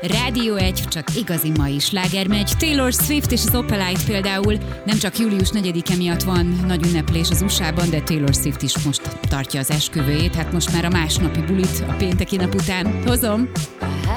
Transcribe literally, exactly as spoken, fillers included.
Rádió egy, csak igazi mai sláger megy. Taylor Swift és az Opalite például nem csak július negyedike miatt van nagy ünneplés az u es á-ban, de Taylor Swift is most tartja az esküvőjét, hát most már a másnapi bulit a pénteki nap után hozom.